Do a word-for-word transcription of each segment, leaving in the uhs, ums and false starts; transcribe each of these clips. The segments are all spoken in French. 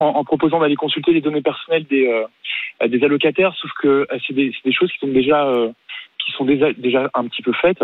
en, en proposant d'aller consulter les données personnelles des, euh, des allocataires, sauf que euh, c'est, des, c'est des choses qui sont déjà, euh, qui sont déjà, déjà un petit peu faites.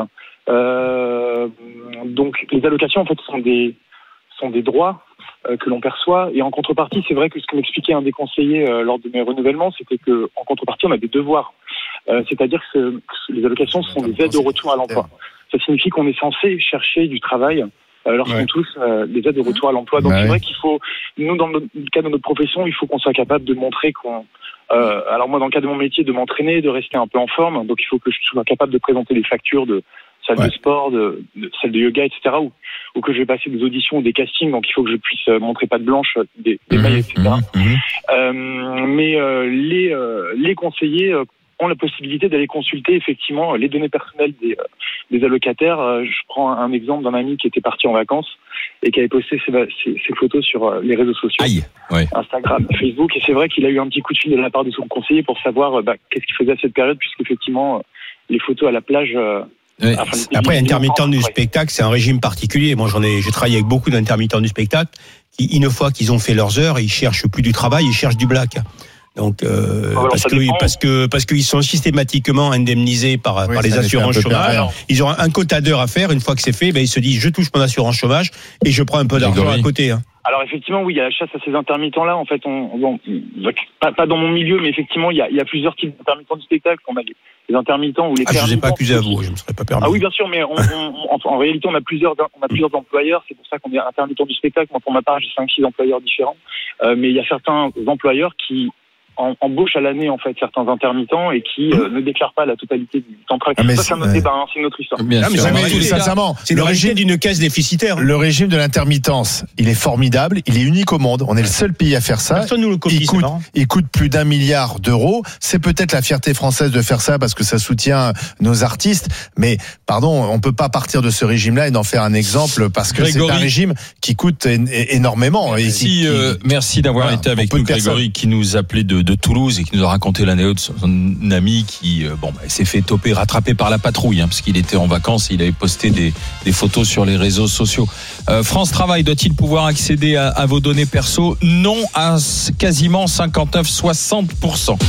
Euh, donc les allocations en fait sont des, sont des droits euh, que l'on perçoit, et en contrepartie, c'est vrai que ce que m'expliquait un des conseillers euh, lors de mes renouvellements, c'était que en contrepartie, on a des devoirs. Euh, c'est-à-dire que, que les allocations sont des aides au retour à l'emploi. Ça signifie qu'on est censé chercher du travail euh, lorsqu'on ouais. touche euh, des aides au retour à l'emploi. Donc ouais. c'est vrai qu'il faut, nous dans le cas de notre profession, il faut qu'on soit capable de montrer qu'on... Euh, alors moi, dans le cas de mon métier, de m'entraîner, de rester un peu en forme. Donc il faut que je sois capable de présenter des factures de salle ouais. de sport, de, de salle de yoga, et cetera. Ou, ou que je vais passer des auditions ou des castings. Donc il faut que je puisse montrer patte blanche, des, des mmh, mailles, et cetera. Mmh, mmh. Euh, mais euh, les, euh, les conseillers... Euh, ont la possibilité d'aller consulter effectivement les données personnelles des, euh, des allocataires. Euh, je prends un exemple d'un ami qui était parti en vacances et qui avait posté ses, ses, ses photos sur euh, les réseaux sociaux, Aïe, ouais. Instagram, Facebook, et c'est vrai qu'il a eu un petit coup de fil de la part de son conseiller pour savoir euh, bah, qu'est-ce qu'il faisait à cette période, puisqu'effectivement euh, les photos à la plage... Euh, Oui. Après, intermittent du spectacle, c'est un régime particulier. Moi, j'en ai, j'ai travaillé avec beaucoup d'intermittents du spectacle qui, une fois qu'ils ont fait leurs heures, ils cherchent plus du travail, ils cherchent du black. Donc, euh, alors, parce que parce que parce qu'ils sont systématiquement indemnisés par oui, par les assurances chômage. Ils ont un quota d'heures à faire. Une fois que c'est fait, ben ils se disent je touche mon assurance chômage et je prends un peu d'argent à côté. Hein. Alors effectivement, oui, il y a la chasse à ces intermittents-là. En fait, on, bon, pas, pas dans mon milieu, mais effectivement, il y a, il y a plusieurs types d'intermittents du spectacle. On a les, les intermittents ou les. Ah, je ne vous ai pas accusé à vous. Je ne me serais pas permis. Ah oui, bien sûr, mais on, on, en, en réalité, on a plusieurs, on a plusieurs employeurs. C'est pour ça qu'on est intermittent du spectacle. Moi, pour ma part, j'ai cinq, six employeurs différents. Euh, mais il y a certains employeurs qui embauche à l'année en fait certains intermittents et qui euh, ne déclarent pas la totalité du temps de travail. Ah, ça, c'est un autre débat, hein, c'est une autre histoire. Bien ah, mais sûr. Mais sincèrement, c'est le régime d'une caisse déficitaire. Le régime de l'intermittence, il est formidable, il est unique au monde. On est le seul pays à faire ça. Personne nous le copie, il coûte, il coûte plus d'un milliard d'euros. C'est peut-être la fierté française de faire ça parce que ça soutient nos artistes. Mais pardon, on peut pas partir de ce régime-là et d'en faire un exemple parce que Grégory, c'est un régime qui coûte énormément. Merci, et qui, euh, merci d'avoir voilà, été avec nous, Grégory, qui nous appelait de de Toulouse et qui nous a raconté l'anecdote de son ami qui euh, bon, bah, s'est fait toper, rattrapé par la patrouille, hein, parce qu'il était en vacances et il avait posté des, des photos sur les réseaux sociaux. Euh, France Travail doit-il pouvoir accéder à, à vos données perso ? Non, à quasiment cinquante-neuf à soixante pour cent.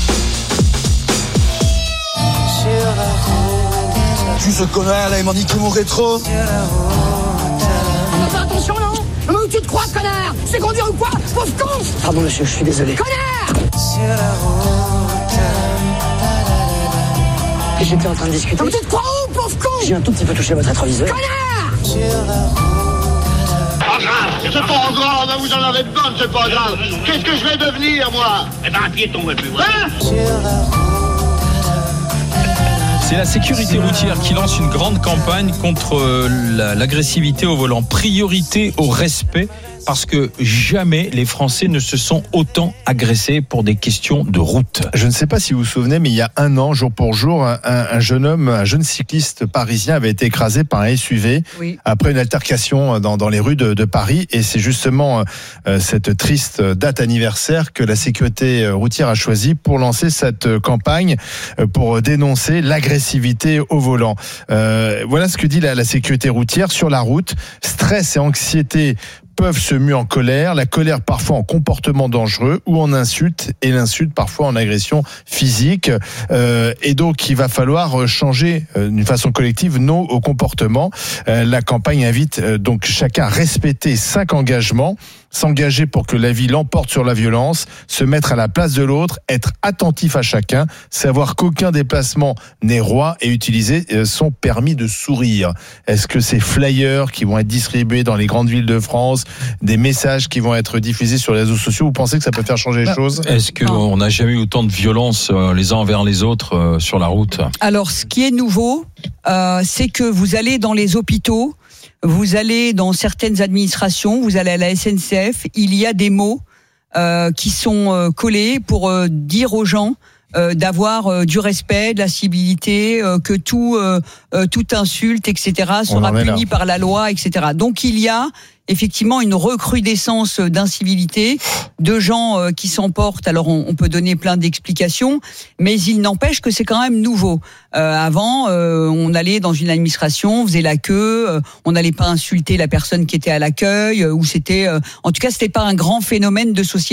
Tu ce connard là, il m'a niqué mon rétro. Fais attention non ? Mais où tu te crois, connard ? C'est conduire ou quoi ? Pauvre con ! Pardon monsieur, je suis désolé. Connard ! J'étais en train de discuter. Mais tu te crois où, pauvre con ? J'ai un tout petit peu touché votre rétroviseur. Connard ! Pas grave, c'est pas grave, vous en avez de bonnes, c'est pas grave. Qu'est-ce que je vais devenir, moi ? Eh ben, un piéton, mais plus vrai. C'est la sécurité routière qui lance une grande campagne contre la, l'agressivité au volant. Priorité au respect, parce que jamais les Français ne se sont autant agressés pour des questions de route. Je ne sais pas si vous vous souvenez, mais il y a un an, jour pour jour, un, un jeune homme, un jeune cycliste parisien avait été écrasé par un S U V oui. après une altercation dans, dans les rues de, de Paris. Et c'est justement euh, cette triste date anniversaire que la sécurité routière a choisi pour lancer cette campagne pour dénoncer l'agressivité au volant. Euh, voilà ce que dit la, la sécurité routière sur la route. Stress et anxiété peuvent se muer en colère, la colère parfois en comportement dangereux ou en insulte, et l'insulte parfois en agression physique. Euh, et donc il va falloir changer euh, d'une façon collective nos comportements. Euh, la campagne invite euh, donc chacun à respecter cinq engagements: s'engager pour que la vie l'emporte sur la violence, se mettre à la place de l'autre, être attentif à chacun, savoir qu'aucun déplacement n'est roi et utiliser son permis de sourire. Est-ce que ces flyers qui vont être distribués dans les grandes villes de France, des messages qui vont être diffusés sur les réseaux sociaux, vous pensez que ça peut faire changer les choses ? Est-ce qu'on n'a jamais eu autant de violence les uns envers les autres sur la route ? Alors, ce qui est nouveau, euh, c'est que vous allez dans les hôpitaux, vous allez dans certaines administrations, vous allez à la S N C F, il y a des mots euh, qui sont euh, collés pour euh, dire aux gens euh, d'avoir euh, du respect, de la civilité, euh, que tout, euh, euh, toute insulte, et cetera sera puni par la loi, et cetera. Donc il y a effectivement une recrudescence d'incivilité, de gens euh, qui s'emportent. Alors on, on peut donner plein d'explications, mais il n'empêche que c'est quand même nouveau. Euh, avant, euh, on allait dans une administration, on faisait la queue, euh, on n'allait pas insulter la personne qui était à l'accueil, euh, ou c'était, euh, en tout cas, c'était pas un grand phénomène de société.